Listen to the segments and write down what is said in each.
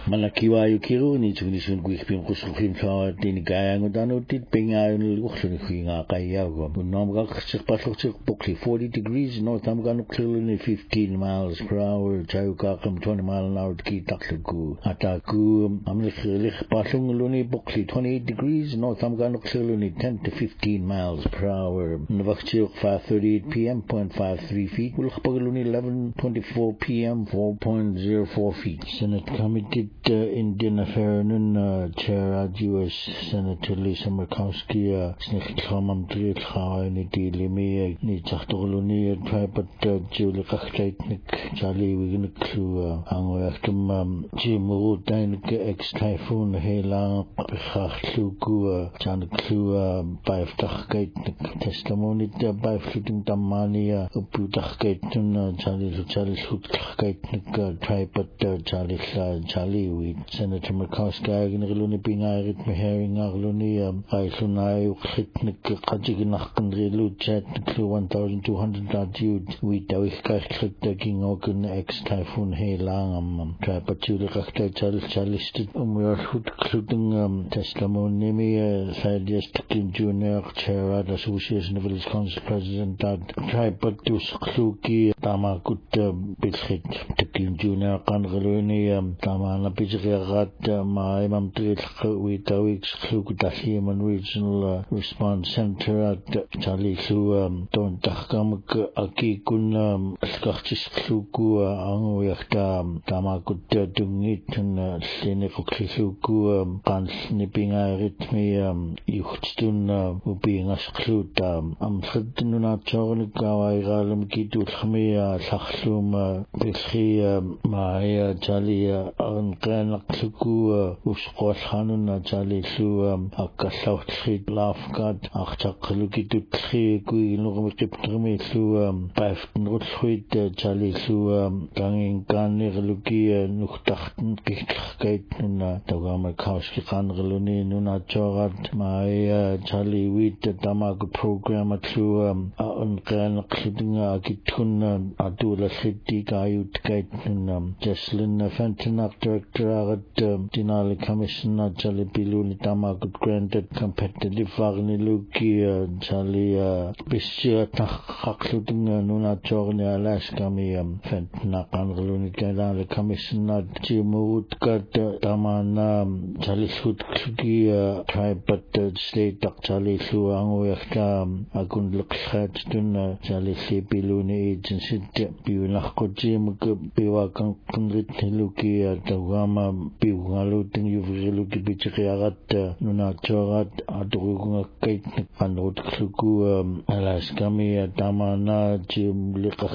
malakiwa yukiru ni tunisun kuikpin kusufin sa tinikaya ngudano tit pengayon lukhlo ni kuinga kaya go bunom ga khsipasok bukli 40 degrees north am ga nukluni 15 miles per hour chayuka kam 20 mile an hour ki takluku ataku amlikh pasung luni bukli 28 degrees north am ga nukluni 10 to 15 miles per hour navakchi 5:38 p.m. 0.53 feet ulkhpagluni 11:24 p.m. 4.04 feet. Senate Committee Indian Affairs Chair U.S. Senator Lisa Murkowski snikhlamam trilkha ni tilimi ni chahtoluni tripat Julie Qachtnik Charlie Wigniklu angoyaktum Jimutain ex typhoon hela khachluku chanuklu baiftakhait testimony baifluting tamania uputakhait Charlie Hutkhait tripat Charlie with Senator Murkowski gngluni pingarit hearing agluni aislunai khitnik qajignakndrilu chat 1200 latitude with awikkhit king ogun ex typhoon helang trapachuli qakta chalistit umyarhut khluting testimony me Thaddeus Junior Chair at Association of Village Council President that trapatus khluki tamakut bilkhit Tekin Junior qangluni tamana bijghagat my imam witawik Human Regional Response Center at Charlie Su Don Tahkam Aki Kun Skachis Kluku Angu Yakta Tamakut Dungit and Senefuku Pan Snipping Ritmi Yuchtun Uping Asklut Amfreduna Chornikawa Galam Kitu Khmia Sakhlum Bilhi Maya Charlie Ankan Kluku Uskot Hanuna Charlie Su Akasaut Street Lafgat Achakluki to Tree Guilukiptrimi Su Paften Rutsuit Charlie Su Ganging Ganir Luki Nuchtachten Kichkeit Nuna Togama Kauski Kanreluni Nuna Chorat Maya Charlie Wheat Tamago Program at Su Unkan Klidinga Kitun Adula City Gayut Gate Jesslyn Fentonak Director at Dinali Commissioner Charlie Piluni Tamago granted competitive Wagni Luki Charlie Bishia Takluting Nuna Chorni Alaska me Fentonak Anreluni Dinali Commissioner Jimut Gat Tamana Charlie Sud Kluki tribe but state Charlie Suango Yakta Agun Lukat Dun Charlie Piluni agency Biunako Jim Biwakan Kundrit Luki Tawama Biwalutin Yuviluki Bichiagat Nuna Chorat Adugunga Kate Anot Kluku Alaskami Tamana Jim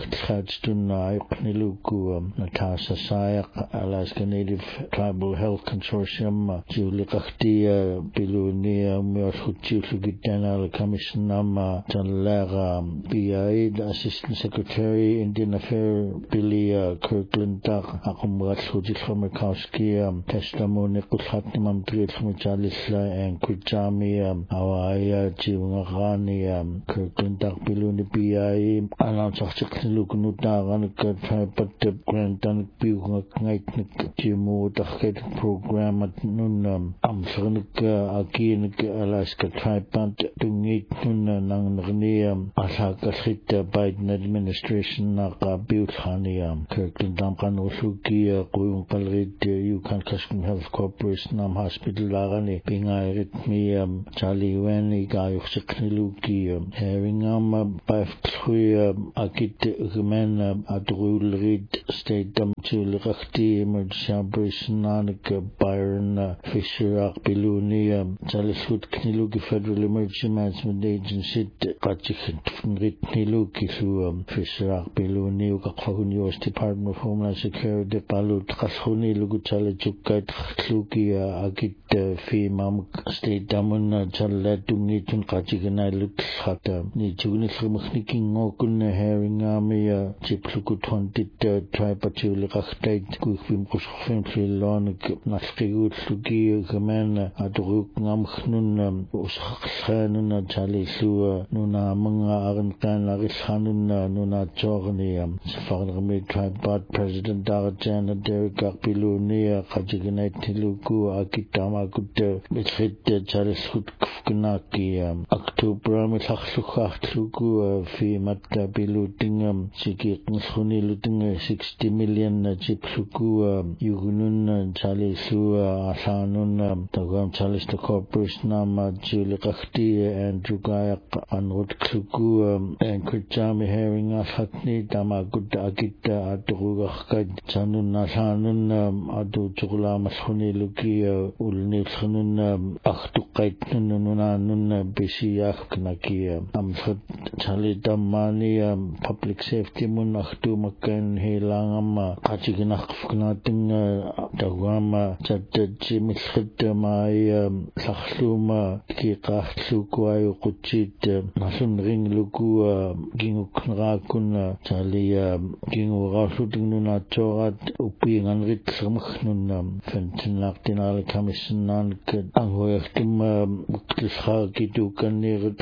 Likatun Niluku Natasha Sayak Alaska Native Tribal Health Consortium Julikati Bilunia Murhuchi Lugitana Commissioner Janlara BI the Assistant Secretary Indian Affairs Billy Kirkland Akumrat Hujikhamikowski testimony Kuthatnam Trichmichalisla and Kuchami Awaya Chivangani Kirkland Biluni BI announced Luknuta Tripat Grantan Pugnaitnik Jimu Taket program at Nunam Amshanik Akinik Alaska Tripat Dungit Nunang Asaka Hit Biden administration Naka Buthaniam Kirkland Damkan Usuki Kuyung Palrit Yukon Customs Health Corporation Hospital Lagani Pingai Ritmi Charlie Weni Gayuk Sikniluki Herringam Baftrui Akit Human Adrul Reed State Chil Rakti Emergency Operation Nanik Byron Fisher Biluni Charlie Sud Kniluki Federal Emergency Management Agency Kachikhin Ritniluki Fisher Biluni Ukakun US Department of Homeland Security Palut Khashuni Luguchale Chukat Luki Akit Fimam State Damun Chalatunitun Kachigana Lukhata Nijuni Khmukhniki Ngokun Herring Army Chipluku 20 Tripachul Raktait Kufim Kushfim Filon Naskigut Luki Gaman Adruk Namkhnun Uskhanun Chali Su Nuna Manga Arankan Larishanun Nuna Chorni Safarmi Tribat President Darjan Derek Piluni Pilunia Kajiganatiluku Akitama Mitrit Charles Hutkunaki October Mitlachluku fi Matta Pilutingam Siki Nshuni Luting 60 million Chipluku Yugunun Chalisu Asanun Tagam Chalis the Corporation Nama Julikakti and Jugayak Anrut Kluku and Kurjami Herring Asatni Tamagud Agita Adrugakad Chanun Nasanun Adu Chula Mashuni Luki Ulnilsunun Achtukait Nunanun Bisiak Knaki Amsat Chali Damani Public Safety Mun Achtu Makan Hilangam Kajiginach Fnating Dagama Chataji Mishit Mai Sachluma Kikach Lukwai Kuchit Nasun Ring Luku Ginguknrakun Chali Gingu Rasuting Nunachorat Uping and Ritsamachnun Fentinactinal Commission Angoyachtum Muktishakidukan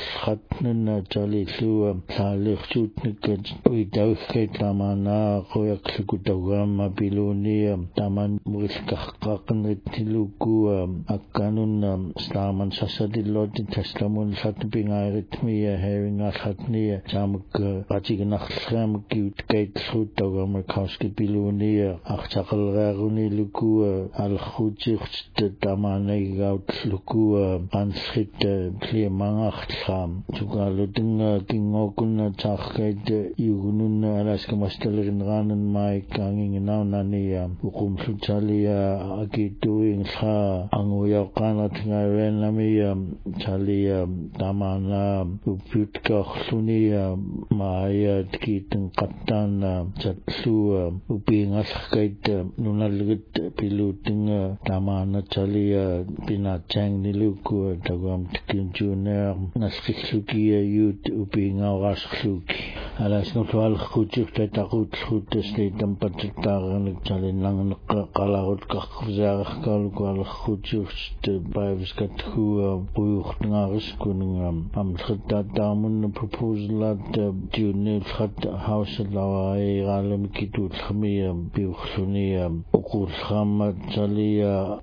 Hatnun Chali Su Salih Sutnik Widauskate Tamana Koyaksukutagama Bilunia Taman Muriskakakan Ritiluku Akanun Staman Sasadiloti Testamun Satping Aritmia Herring Asatnia Jamuk Rajiganach Sram Cute Gate Sutagama Kowski Bilunia Achakal Raguni Luku Al Hujich Tamane Gout Luku Anschit Clear Mangach Sam Tugaluting Kingokun Chakait Yugunun Alaska Masterin Ranan Mai Kanging Nania Ukum Sutalia Aki doing Sa Angoyakana Tingaran Lamia Chalia Damana Uputka Sunia Maya Kitan Katana Chatsu Uping Askait Nunalit Piluting Damana Chalia Pinachang Niluku Tagam Tikin Junior Naskisuki Youth Uping Awasluki Alas Notwal Kuchuk Tatakut State and Patitaran Chalin Lang Kalaut Kakzar Kalkwal Kuchuk Biviskat who Buchnaris Kuningam Amsata Damun proposal at Junior Hut House Lawai Alam Kitut Hamiam Buchsuniam Okusham Chalia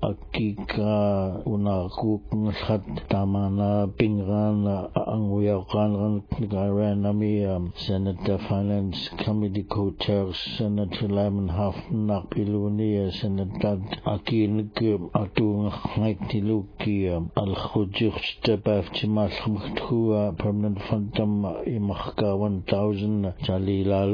Akika Unakuk Hat Tamana Pingran Anguyakan Garanamiam Senator Finance Committee Co-Chair Senator Lyman Hafnak Pilunia Senator Akin Atung Haitiluki Al Khujur Step after Masmtua Permanent Phantom Imaka 1,000 Jalilal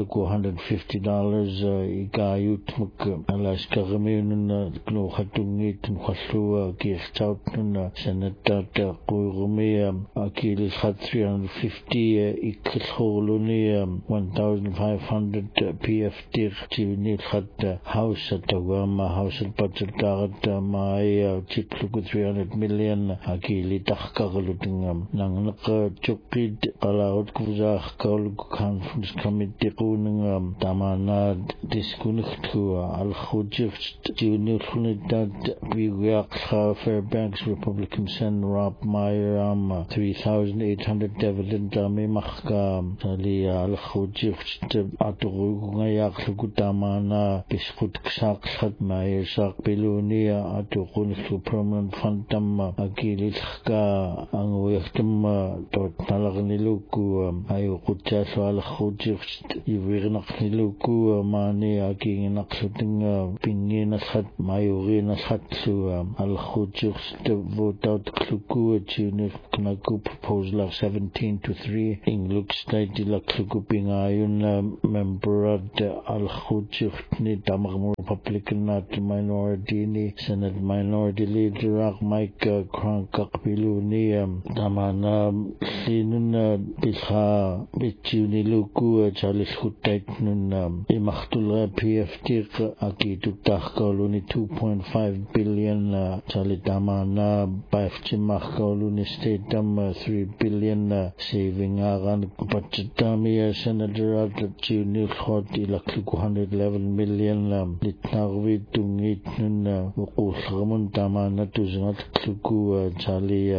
$150 Igayut Muk Alaska Remun Gnohatungit and Khasua Kirtautun Senator Kurumia Akilis had 350 Ikholuni 1,500 PFT Chivnit had house at Tawama house at Pachatarat Maya Chipluku 300 million Akili Takakalutingam Nanaka Chukid Kalaut Kuzak Kaul Conference Committee Kuningam Tamanad Diskuniktua Al Khujif Junior Hunidad Biwak Fairbanks Republican Sen Rob Meyer 3,800 dividend Dami Machkam Tali Al Khujif Atugungayak Lukutamana Biskut Ksak Sat Meyer Sak Bilunia Atukun Permanent Phantom Akilika Angwechtum Tot Nalagniluku Ayukucha Al Khujif Yvirnak Niluku Mani Aking Naksuting Pingina Sat Mayurina Satsu Al Khujif vote out Kluku Tunif Knaku proposal 17-3 Ingluk State Lakluku Pingayun member Al Khujif Ni Tamagam Republican not minority ni Senate Minority Leader Mike Krankak Piluni Tamana Sinun Bisha Bichuni Luku Charles Hutait Nun Imachtul PFT Akitu Takkoluni 2.5 billion Charlie Tamana Bafchimachkoluni State 3 billion saving Aran Pachetami Senator at Junior Hot Ilakluku 111 million Litnarvi Tungit Nun Ukusramun Tamana Tuzanat Kluku Charlie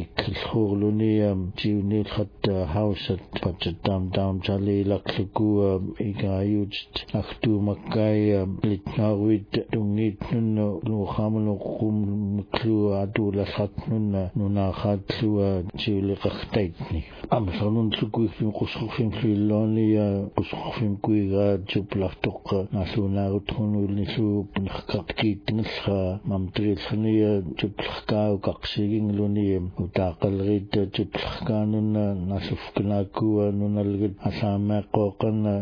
Ikholuni Junior Hot House at Pachetam Dam Charlie Lakluku Igayuj Aktu Makai Litnarvi wit tungit nunno nuhamno kum klu adula khatnunna nuna khatlua chiuliqartaitni amsanun tsukuifim qusqufim flilloni ya qusqufim kuiga chuplartoqqa nasunaarutrunulni suup naqaqkiitngerra mamtrilkhni ya chuplarkau qaqsigingluni utaqalrit chuplarkaanunna nasufknaakua nunalgit asaameqqoqanna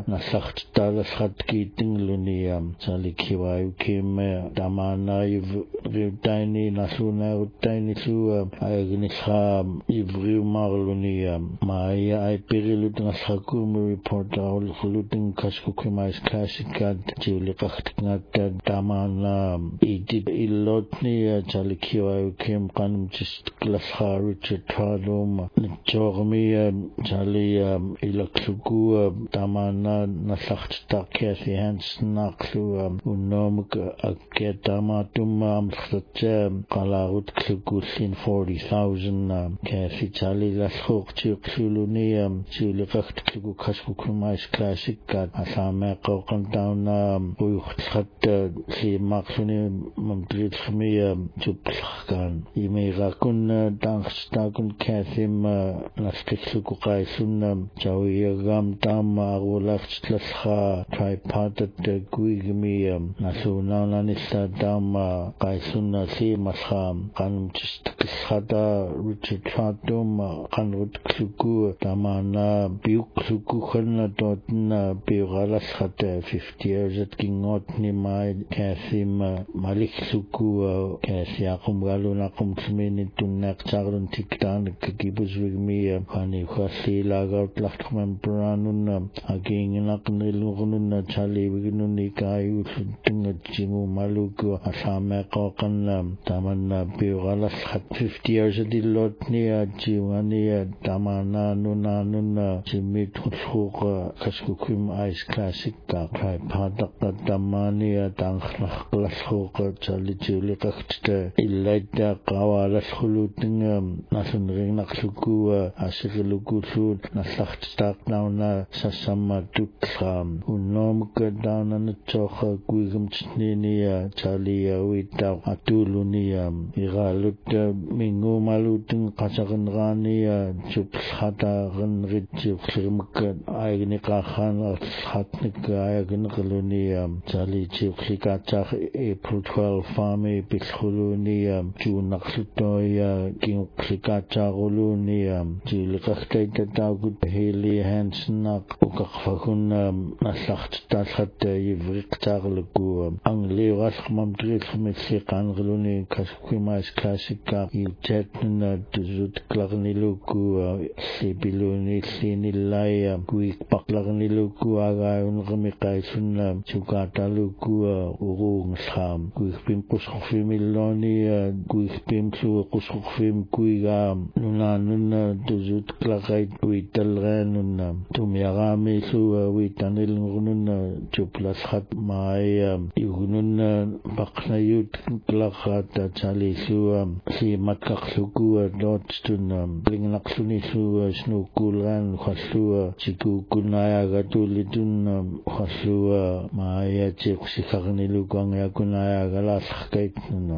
nassartitaalasratkiittingluni ya salikhiwaayu kimme tamanaayuv riutaini nasunaaruttaini suua aagnisha ivriumarluni ya maaya aipirilut ngasakumi report aulkhulutin kaskukimais classicat jiuliqartingatta tamana itit illotni ya salikhiwaayu kim qanumtist klasha Richard Tradum Jormi Chalia Ilaksuku Tamana Nasacht Kathy Hansen Naklu Unomuk Aketamatum Amsterdam Kalarut Klukusin 40,000 Kathy Chali Lashok Chukulunia Chulikat Klukaskukumais Classic Kat Asame Kokantauna Uyucht Si Maksuni Mamtrit Khmia Chuplakan Imirakun Dangstakun Kathim Nastiksuku Kaisun Jawiyagam Tam Agulachlasha Tripatat Guigmi Nasunanista Dam Kaisun Si Masham Kanumchistishada Richard Chatum Kanrut Kluku Tamana Bukluku Khana Dotna Bigalashat 50 years at Kingotni Mai Kathim Malik Suku Kathiakum Galunakum Smini Tunak Charun Tiktan Kibus Rigmi Hani Khasi Lagout Lachtman Branun Aging Naknilununa Chali Wignunika Tinga Jimu Maluku Asame Kokan Tamana Bigalas had 50 years at the Lotnia Jiwania Tamana Nuna Jimmy Tutsuka Kaskukim Ice Classic Kai Padak Damania Danknach Glashoka Chali Julikakte Ilaita Kawalas Huluting Nasun Ringaksuku Asikilukusu Nasacht Nauna Sasama Tukam Unomka down on the Chocha Guigum Chninia Chalia Wita Atulunia Iralut Mingu Malutin Kasakan Rania Chupshata Renrich Flimka Aignikahan Hatnik Aignikalunia Chali Chiplikachach April 12 Fami Pishulunia June Naksutoya King Klikachagulunia Jilikakta Dagut Haley Hansenak Ukakfakun Nasacht Tashat Yivriktarluku Angli Rasmam Trismitsikan Gluni Kaskumas Classica Ilchetna Tuzut Klarniluku Sibiluni Sinilaya Guik Paklarniluku Agayun Ramikaisun Chukataluku Urung Sam Guik Pimpusfimiloni Guik Pimsu Kusfim Kuiga Nuna Tuzut Klarait Witalranuna Tumiarami Su Witanil Nuna Chuplas Hat Maya Yugununa Baknayut Klakata Chalisu Si Matkaksuku Dotstun Blingaksuni Su Snukulan Khasua Chikukunaya Gatulitun Khasua Maya Chiksikarnilu Kwangya Kunaya Galas Kaitnuna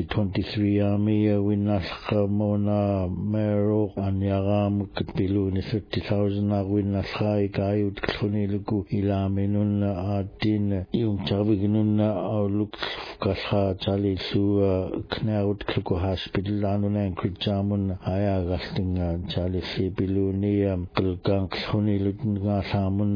2023 Army Winasha Mona Mero Anyaram Katbiluni 30,000 Winasha Kayut Kuniluku Ilaminun Atin Yung Chavignun Outlook Kasha Chalisu Knaut Kluku Hospital Anun Anchorjamun Ayagasting Chalisi Biluni Kulgang Hunilutun Gasamun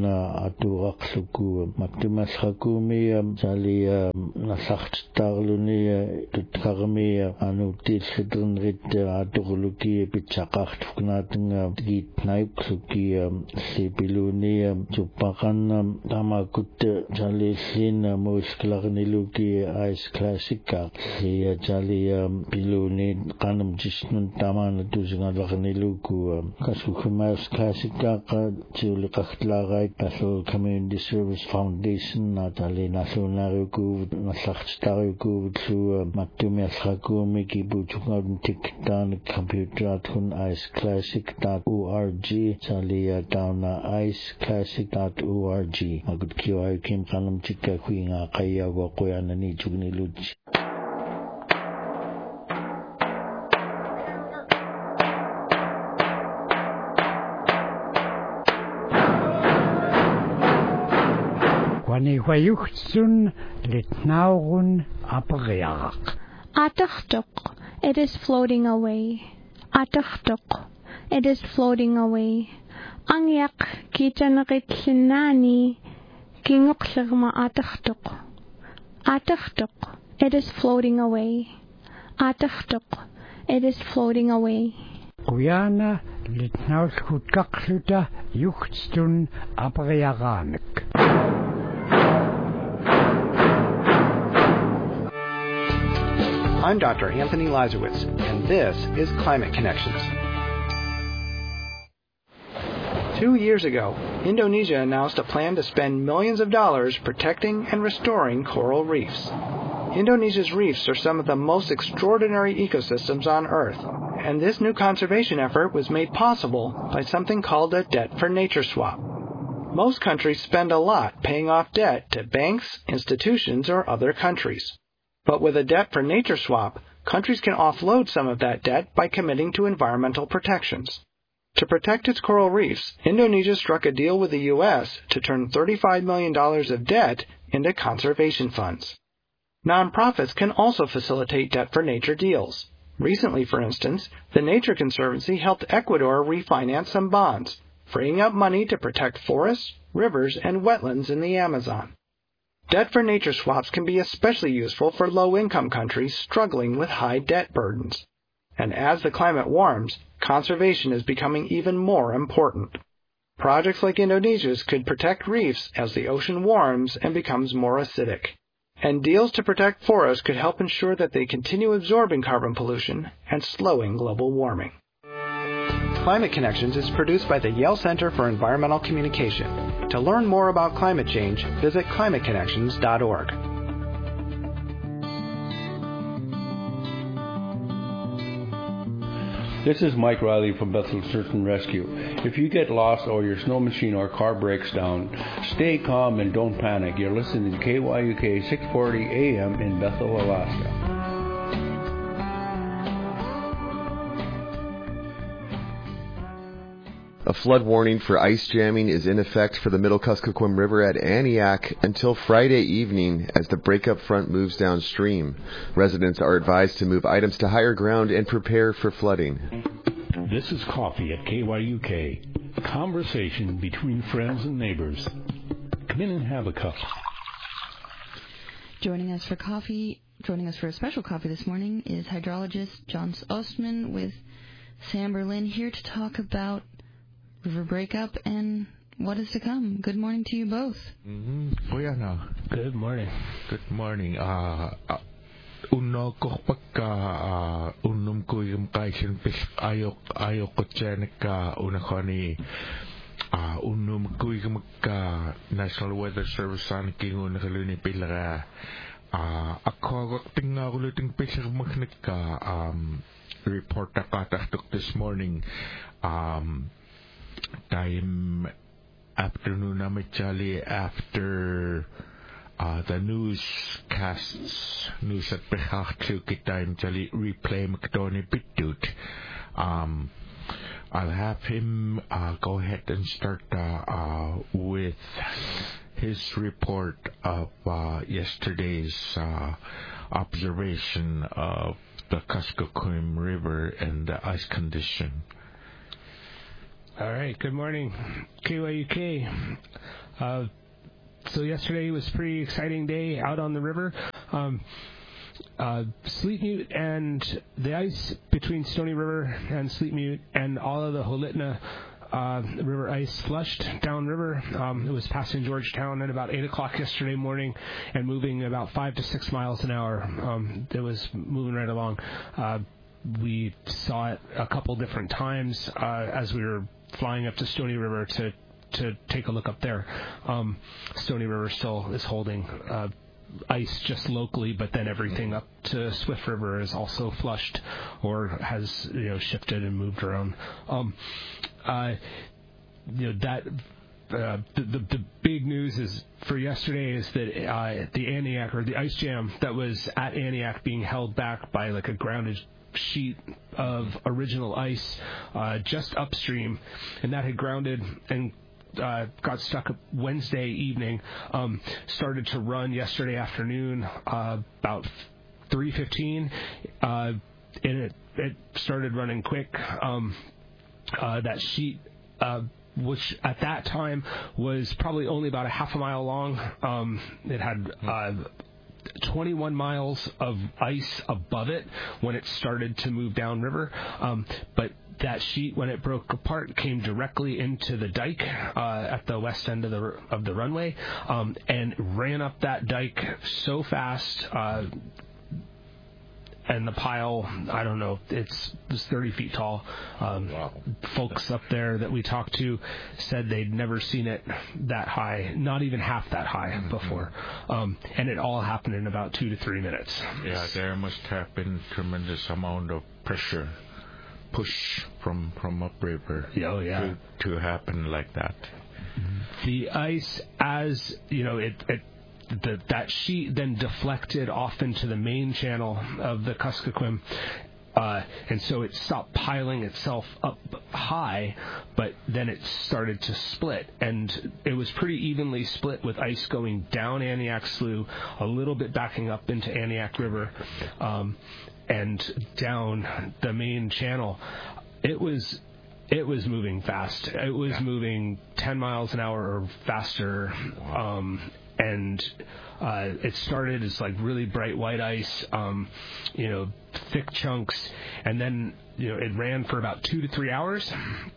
Aturaksuku Maktimas Hakumi Chali Nasacht Tarluni Tutkarmi Anutil Sidrun Rit Aturluki Pichakacht Fnating Git Naipsuki Sibiluni Chupakan Tamakut Chalisin Musklarniluki Ice ice classic Ria Jali Piluni Kanam Jisnun Taman Tuzingalakaniluku Kasukumas classic Chulikaklarai Paso Community Service Foundation Natali Nationaruku Nasachtaruku to Matumias Hakumi Kibuchun Tiktan Computer Tun Ice Classic.org Chalia Downa Ice Classic.org Magud Kiwa Kim Kanam Chika Queen Kaya Wakoyana Nijuni Luch. Wannehuayuchtsun litnaurun aperiarak. Atachtok, it is floating away. Atachtok, it is floating away. Angyak kita nakitsinani kinguksagma atachtok. Atachtok, it is floating away. Atachtok, it is floating away. Kuyana litnauskutkaksuta yuchtstun aperiaranek. I'm Dr. Anthony Lazarowitz, and this is Climate Connections. 2 years ago, Indonesia announced a plan to spend millions of dollars protecting and restoring coral reefs. Indonesia's reefs are some of the most extraordinary ecosystems on Earth, and this new conservation effort was made possible by something called a debt for nature swap. Most countries spend a lot paying off debt to banks, institutions, or other countries. But with a debt for nature swap, countries can offload some of that debt by committing to environmental protections. To protect its coral reefs, Indonesia struck a deal with the U.S. to turn $35 million of debt into conservation funds. Nonprofits can also facilitate debt for nature deals. Recently, for instance, the Nature Conservancy helped Ecuador refinance some bonds, freeing up money to protect forests, rivers, and wetlands in the Amazon. Debt for nature swaps can be especially useful for low-income countries struggling with high debt burdens. And as the climate warms, conservation is becoming even more important. Projects like Indonesia's could protect reefs as the ocean warms and becomes more acidic. And deals to protect forests could help ensure that they continue absorbing carbon pollution and slowing global warming. Climate Connections is produced by the Yale Center for Environmental Communication. To learn more about climate change, visit climateconnections.org. This is Mike Riley from Bethel Search and Rescue. If you get lost or your snow machine or car breaks down, stay calm and don't panic. You're listening to KYUK 640 AM in Bethel, Alaska. A flood warning for ice jamming is in effect for the Middle Kuskokwim River at Aniak until Friday evening as the breakup front moves downstream. Residents are advised to move items to higher ground and prepare for flooding. This is Coffee at KYUK. Conversation between friends and neighbors. Come in and have a cup. Joining us for a special coffee this morning is hydrologist John Ostman with Sam Berlin here to talk about river breakup and what is to come. Good morning to you both. Good morning. Good morning. Uno ko pagka unum ko yung kaisen pis ayok ko tsenek una ko ni unum ko yung magka National Weather Service an kingo na kaluni pilara ako tinga ko luting pis magnek report na kataktok this morning time afternoon namachali after the newscasts news at Pehachtu kitime chali replay McDonnie Bitut. I'll have him go ahead and start with his report of yesterday's observation of the Kuskokwim River and the ice condition. All right, good morning, KYUK. So yesterday was a pretty exciting day out on the river. Sleepmute and the ice between Stony River and Sleepmute and all of the Holitna river ice flushed downriver. It was passing Georgetown at about 8 o'clock yesterday morning and moving about 5 to 6 miles an hour. It was moving right along. We saw it a couple different times as we were flying up to Stony River to take a look up there. Stony River still is holding ice just locally, but then everything up to Swift River is also flushed or has shifted and moved around. The big news is for yesterday is that the Aniak, or the ice jam that was at Aniak, being held back by like a grounded sheet of original ice just upstream, and that had grounded and got stuck up Wednesday evening, started to run yesterday afternoon about 3:15. It started running quick. That sheet, which at that time was probably only about a half a mile long, it had 21 miles of ice above it when it started to move downriver, but that sheet, when it broke apart, came directly into the dike at the west end of the runway, and ran up that dike so fast. And the pile, I don't know, it was 30 feet tall. Wow. Folks up there that we talked to said they'd never seen it that high, not even half that high before. And it all happened in about 2 to 3 minutes. Yeah, there must have been tremendous amount of pressure, push from upriver to happen like that. The ice, as that sheet then deflected off into the main channel of the Kuskokwim, and so it stopped piling itself up high, but then it started to split, and it was pretty evenly split with ice going down Aniak Slough, a little bit backing up into Aniak River, and down the main channel. It was moving fast. It was moving 10 miles an hour or faster. Wow. And it started as like really bright white ice, thick chunks, and then it ran for about 2 to 3 hours.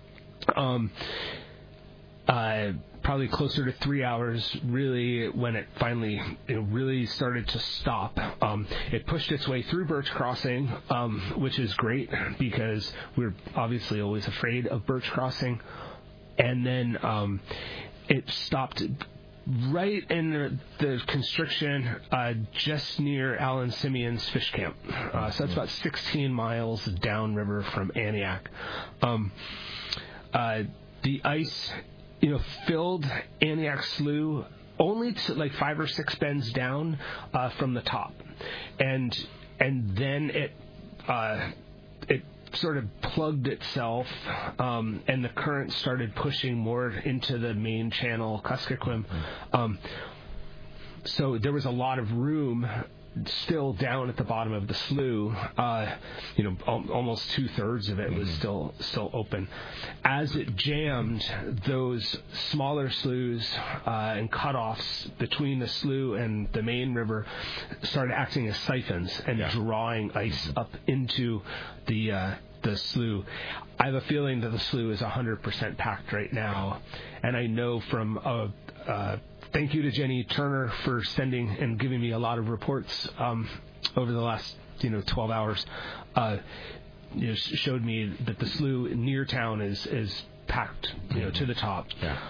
Probably closer to 3 hours, really, when it finally really started to stop. It pushed its way through Birch Crossing, which is great because we're obviously always afraid of Birch Crossing. And then it stopped right in the constriction just near Alan Simeon's fish camp. So that's about 16 miles downriver from Aniak. The ice filled Aniak Slough only to like 5 or 6 bends down from the top, and then it sort of plugged itself, and the current started pushing more into the main channel, Kuskokwim. So there was a lot of room still down at the bottom of the slough. Almost 2/3 of it was still open. As it jammed, those smaller sloughs and cutoffs between the slough and the main river started acting as siphons and drawing ice up into the slough. I have a feeling that the slough is 100% packed right now, and I know from thank you to Jenny Turner for sending and giving me a lot of reports over the last 12 hours. Showed me that the slough near town is packed to the top.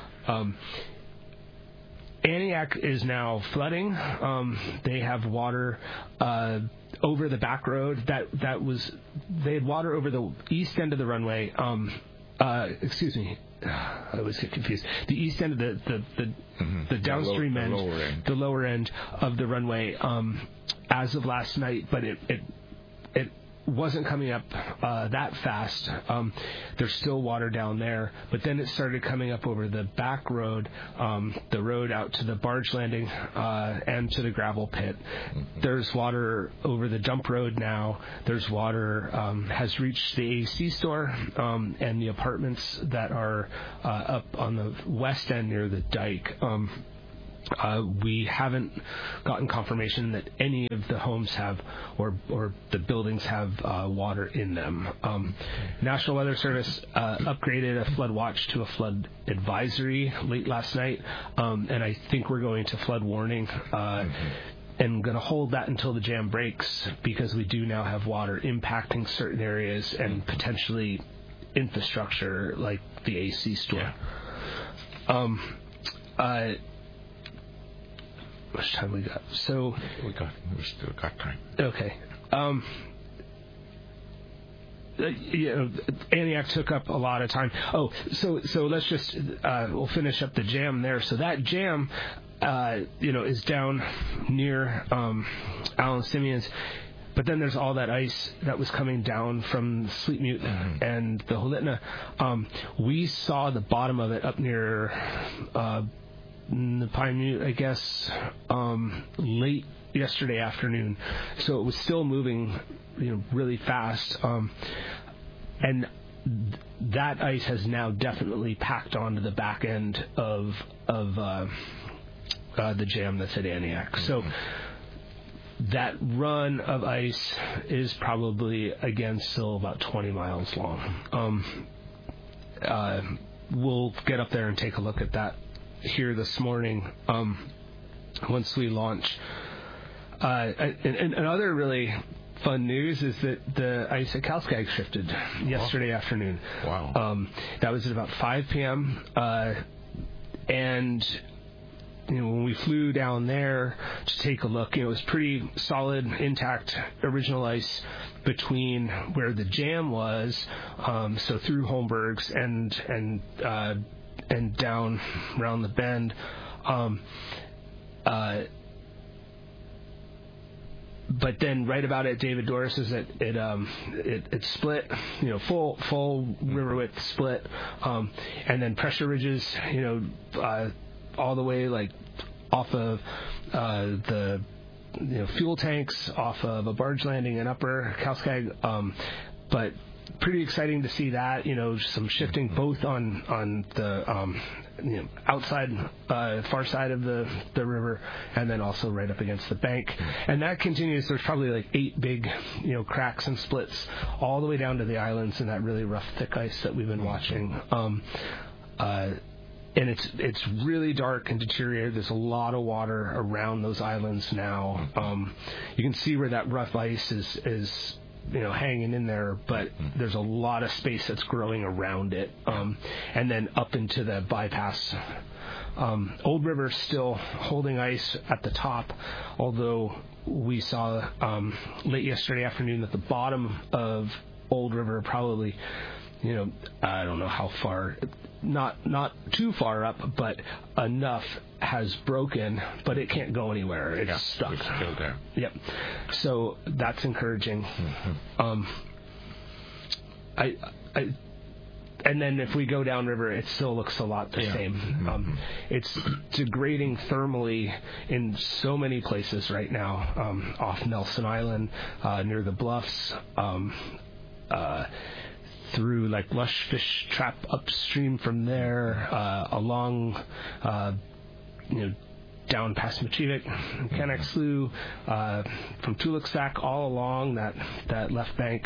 Aniak is now flooding. They have water over the back road. They had water over the east end of the runway. Excuse me. I always get confused. The east end of the downstream end, the lower end of the runway, as of last night, but it wasn't coming up that fast. There's still water down there, but then it started coming up over the back road, the road out to the barge landing and to the gravel pit. There's water over the dump road now. There's water has reached the AC store and the apartments that are up on the west end near the dike. We haven't gotten confirmation that any of the homes have or the buildings have water in them. National Weather Service upgraded a flood watch to a flood advisory late last night, and I think we're going to flood warning. And going to hold that until the jam breaks, because we do now have water impacting certain areas and potentially infrastructure like the AC store. Yeah. How much time we got? So we still got time. Okay. Antioch took up a lot of time. Oh, so let's just we'll finish up the jam there. So that jam, is down near Alan Simeon's. But then there's all that ice that was coming down from Sleepmute and the Holitna. We saw the bottom of it up near the Pine Mute, I guess, late yesterday afternoon. So it was still moving, really fast. And that ice has now definitely packed onto the back end of the jam that's at Antioch. So that run of ice is probably, again, still about 20 miles long. We'll get up there and take a look at that here this morning once we launch. And other really fun news is that the ice at Kalskag shifted yesterday afternoon. Wow. That was at about 5 p.m. And when we flew down there to take a look, it was pretty solid, intact original ice between where the jam was, so through Holmberg's and down around the bend. But then right about at David Doris's, it split, full river width split, and then pressure ridges, all the way like off of the fuel tanks, off of a barge landing in Upper Kalskag, but pretty exciting to see that, some shifting both on the outside, far side of the river, and then also right up against the bank. And that continues. There's probably like 8 big, cracks and splits all the way down to the islands in that really rough, thick ice that we've been watching. And it's really dark and deteriorated. There's a lot of water around those islands now. You can see where that rough ice is hanging in there, but there's a lot of space that's growing around it. And then up into the bypass. Old River still holding ice at the top, although we saw late yesterday afternoon that the bottom of Old River probably, I don't know how far, not too far up, but enough has broken, but it can't go anywhere. It's stuck. It's still there. Yep. So that's encouraging. And then if we go downriver, it still looks a lot the same. It's degrading thermally in so many places right now, off Nelson Island, near the bluffs, through like Lush Fish Trap upstream from there, along, down past Machivik, Kanak Slough, from Tuluksak all along that left bank.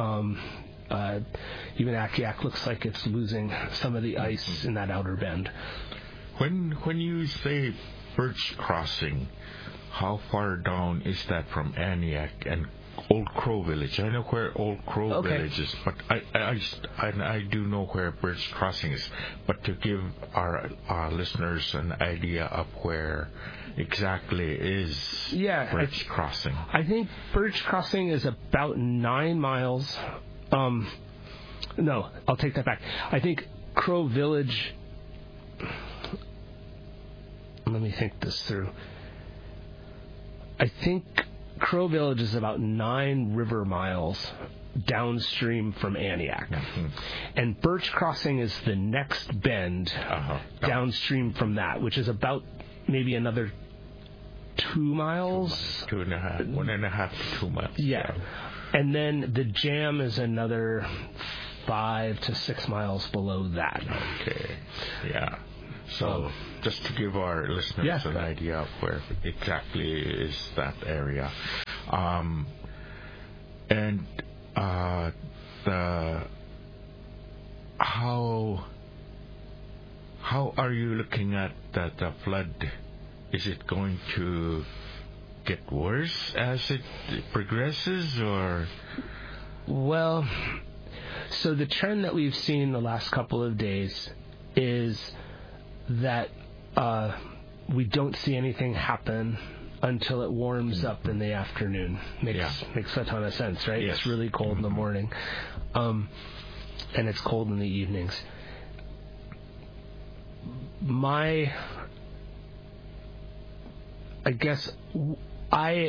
Even Akiak looks like it's losing some of the ice in that outer bend. When you say Birch Crossing, how far down is that from Antioch and Old Crow Village? I know where Old Crow Village is, but I do know where Birch Crossing is. But to give our listeners an idea of where exactly is Birch Crossing. I think Birch Crossing is about 9 miles. No, I'll take that back. I think Crow Village. Let me think this through. I think Crow Village is about 9 river miles downstream from Antioch. And Birch Crossing is the next bend downstream from that, which is about maybe another 2 miles. 2.5, 1.5 to 2 miles. Yeah. And then the jam is another 5 to 6 miles below that. Okay. Yeah. So just to give our listeners an idea of where exactly is that area. And how are you looking at the flood? Is it going to get worse as it progresses, or? Well, so the trend that we've seen the last couple of days is that we don't see anything happen until it warms up in the afternoon. Makes a ton of sense, right? Yes. It's really cold in the morning, and it's cold in the evenings. I guess I